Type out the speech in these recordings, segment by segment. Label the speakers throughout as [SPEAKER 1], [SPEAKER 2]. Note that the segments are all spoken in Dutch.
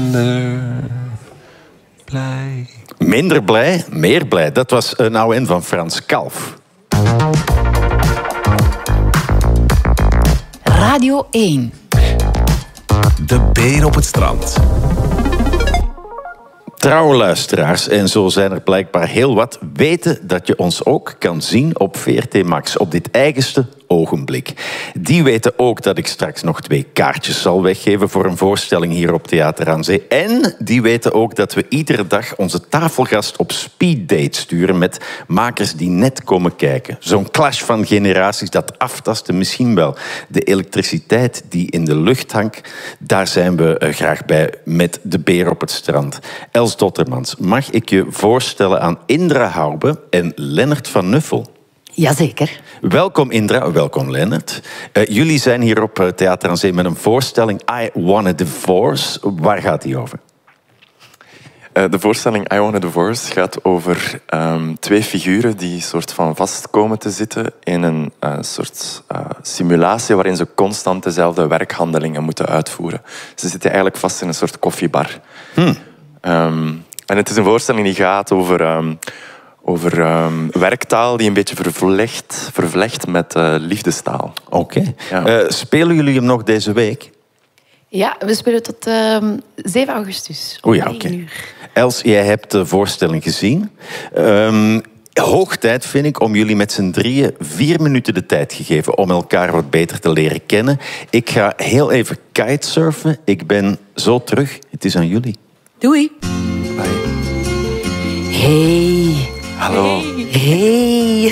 [SPEAKER 1] Minder blij.
[SPEAKER 2] Minder blij, meer blij. Dat was een oude van Frans Kalf.
[SPEAKER 3] Radio 1.
[SPEAKER 1] De beer op het strand.
[SPEAKER 2] Trouwe luisteraars, en zo zijn er blijkbaar heel wat, weten dat je ons ook kan zien op VRT Max, op dit eigenste ogenblik. Die weten ook dat ik straks nog 2 kaartjes zal weggeven voor een voorstelling hier op Theater aan Zee. En die weten ook dat we iedere dag onze tafelgast op speeddate sturen met makers die net komen kijken. Zo'n clash van generaties, dat aftasten misschien wel. De elektriciteit die in de lucht hangt, daar zijn we graag bij met de beer op het strand. Els Dottermans, mag ik je voorstellen aan Indra Haube en Lennart van Nuffel?
[SPEAKER 3] Jazeker.
[SPEAKER 2] Welkom Indra, welkom Lennart. Jullie zijn hier op Theater aan Zee met een voorstelling I Want a Divorce. Waar gaat die over?
[SPEAKER 4] De voorstelling I Want a Divorce gaat over 2 figuren die soort van vast komen te zitten in een soort simulatie waarin ze constant dezelfde werkhandelingen moeten uitvoeren. Ze zitten eigenlijk vast in een soort koffiebar. En het is een voorstelling die gaat over werktaal die een beetje vervlecht met liefdestaal.
[SPEAKER 2] Oké.
[SPEAKER 4] Ja.
[SPEAKER 2] Spelen jullie hem nog deze week?
[SPEAKER 5] Ja, we spelen tot 7 augustus. Om 9 uur.
[SPEAKER 2] Els, jij hebt de voorstelling gezien. Hoog tijd, vind ik, om jullie met z'n drieën 4 minuten de tijd gegeven om elkaar wat beter te leren kennen. Ik ga heel even kitesurfen. Ik ben zo terug. Het is aan jullie.
[SPEAKER 3] Doei.
[SPEAKER 4] Bye.
[SPEAKER 3] Hey.
[SPEAKER 4] Hallo.
[SPEAKER 3] Hey.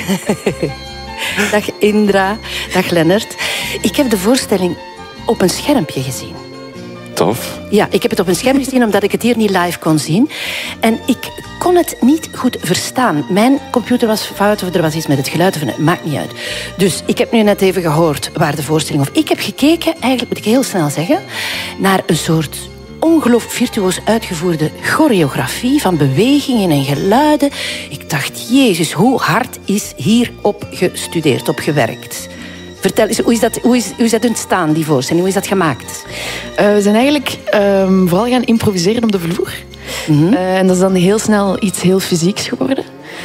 [SPEAKER 3] Dag Indra. Dag Lennart. Ik heb de voorstelling op een schermpje gezien.
[SPEAKER 4] Tof.
[SPEAKER 3] Ja, ik heb het op een scherm gezien omdat ik het hier niet live kon zien. En ik kon het niet goed verstaan. Mijn computer was fout of er was iets met het geluid. Of het maakt niet uit. Dus ik heb nu net even gehoord waar de voorstelling... Of ik heb gekeken, eigenlijk moet ik heel snel zeggen, naar een soort ongelooflijk virtuoos uitgevoerde choreografie van bewegingen en geluiden. Ik dacht, Jezus, hoe hard is hierop gestudeerd, op gewerkt? Vertel eens, hoe is dat ontstaan, die voorstelling? Hoe is dat gemaakt?
[SPEAKER 5] We zijn eigenlijk vooral gaan improviseren op de vloer. En dat is dan heel snel iets heel fysieks geworden.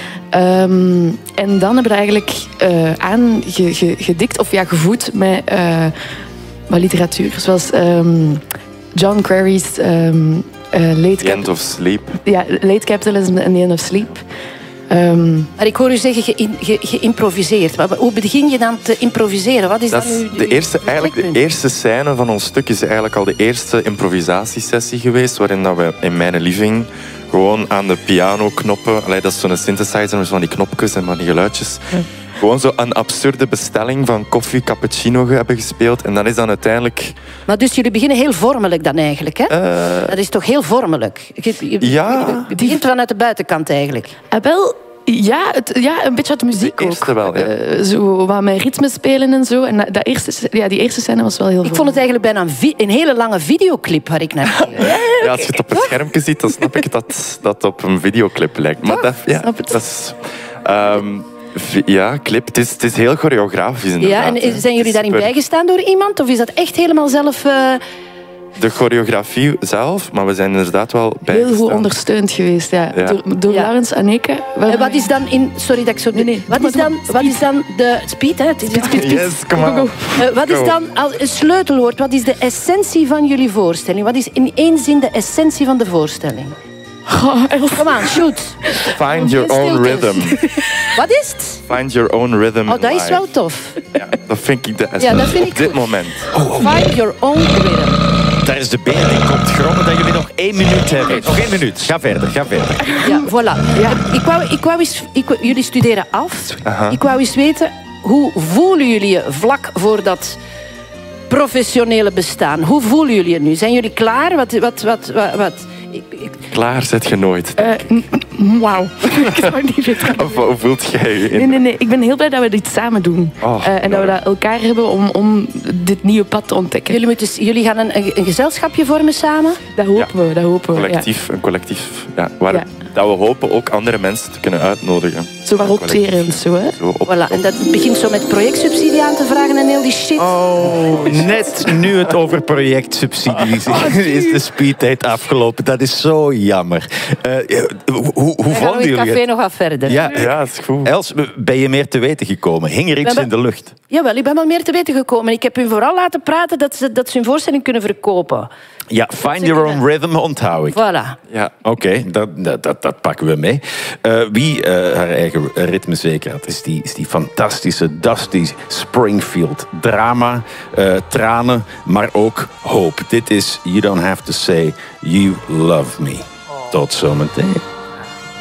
[SPEAKER 5] En dan hebben we eigenlijk aangedikt, of ja, gevoed met literatuur. Zoals John Crarey's
[SPEAKER 4] The End of Sleep.
[SPEAKER 5] Ja, Late Capitalism and the End of Sleep.
[SPEAKER 3] Maar ik hoor u zeggen geïmproviseerd. Hoe begin je dan te improviseren? Wat is
[SPEAKER 4] Dat
[SPEAKER 3] dan
[SPEAKER 4] is de eerste scène van ons stuk is eigenlijk al de eerste improvisatiesessie geweest, waarin dat we in mijn living gewoon aan de pianoknoppen, dat is zo'n synthesizer met van die knopjes en van die geluidjes, gewoon zo een absurde bestelling van koffie cappuccino hebben gespeeld. En dan is dan uiteindelijk...
[SPEAKER 3] Maar dus jullie beginnen heel vormelijk dan eigenlijk, hè? Dat is toch heel vormelijk? Je begint vanuit de buitenkant eigenlijk.
[SPEAKER 5] Wel, ja, een beetje uit de muziek
[SPEAKER 4] de eerste
[SPEAKER 5] ook.
[SPEAKER 4] wel, ja.
[SPEAKER 5] Zo wat met ritme spelen en zo. En die eerste scène was wel heel
[SPEAKER 3] Ik vond het eigenlijk bijna een hele lange videoclip waar ik naar keek.
[SPEAKER 4] Ja, als je het op het schermpje ziet, dan snap ik dat dat op een videoclip lijkt. Maar dat, ja,
[SPEAKER 5] snap het.
[SPEAKER 4] dat is... ja, clip. Het is heel choreografisch inderdaad.
[SPEAKER 3] Ja, en zijn jullie daarin
[SPEAKER 4] super...
[SPEAKER 3] bijgestaan door iemand? Of is dat echt helemaal zelf...
[SPEAKER 4] De choreografie zelf, maar we zijn inderdaad wel bijgestaan.
[SPEAKER 5] Heel goed ondersteund geweest, ja. Door Laurens Anneke.
[SPEAKER 3] Wat is dan in... Sorry dat ik zo...
[SPEAKER 5] Nee.
[SPEAKER 3] Wat is dan de... Speed, hè?
[SPEAKER 4] Yes, come on.
[SPEAKER 3] Wat is dan een sleutelwoord? Wat is de essentie van jullie voorstelling? Wat is in 1 zin de essentie van de voorstelling? Kom aan, shoot.
[SPEAKER 4] Find your own rhythm.
[SPEAKER 3] Wat is het?
[SPEAKER 4] Find your own rhythm.
[SPEAKER 3] Oh, dat is
[SPEAKER 4] live.
[SPEAKER 3] wel tof.
[SPEAKER 4] Ja, dat vind ik de essentie.
[SPEAKER 3] Ja, dat vind ik
[SPEAKER 4] op dit
[SPEAKER 3] goed.
[SPEAKER 4] moment.
[SPEAKER 3] Find your own rhythm.
[SPEAKER 2] Daar is de beer die komt grommen dat jullie nog 1 minuut hebben. Nog 1 minuut. Ga verder, ga verder.
[SPEAKER 3] Ja, voilà. Jullie studeren af. Ik wou eens weten, hoe voelen jullie je vlak voor dat professionele bestaan? Hoe voelen jullie je nu? Zijn jullie klaar?
[SPEAKER 4] Klaar zet je nooit.
[SPEAKER 5] Wauw. Ik zou niet weten.
[SPEAKER 4] Of hoe voelt jij je?
[SPEAKER 5] Nee. Ik ben heel blij dat we dit samen doen. En dat we dat elkaar hebben om dit nieuwe pad te ontdekken.
[SPEAKER 3] Jullie gaan een gezelschapje vormen samen?
[SPEAKER 5] Dat hopen we.
[SPEAKER 4] Een collectief. Ja, dat we hopen ook andere mensen te kunnen uitnodigen.
[SPEAKER 5] Zo wat roterend, zo hè?
[SPEAKER 3] Voilà. En dat begint zo met projectsubsidie aan te vragen en heel die shit.
[SPEAKER 2] Oh, net nu het over projectsubsidies is de speeddate afgelopen. Dat is zo jammer. Hoe vonden
[SPEAKER 3] jullie het
[SPEAKER 2] jullie
[SPEAKER 3] café
[SPEAKER 2] het?
[SPEAKER 3] nog af verder?
[SPEAKER 4] Ja, dat is goed.
[SPEAKER 2] Els, ben je meer te weten gekomen? Hing er iets in de lucht?
[SPEAKER 3] Jawel, ik ben wel meer te weten gekomen. Ik heb hun vooral laten praten dat ze hun voorstelling kunnen verkopen.
[SPEAKER 2] Ja, find your own rhythm, onthoud ik.
[SPEAKER 3] Voilà.
[SPEAKER 2] Ja, oké, dat pakken we mee. Wie haar eigen ritme zeker had, is die fantastische Dusty Springfield. Drama, tranen, maar ook hoop. Dit is You Don't Have to Say You Love Me. Tot zometeen.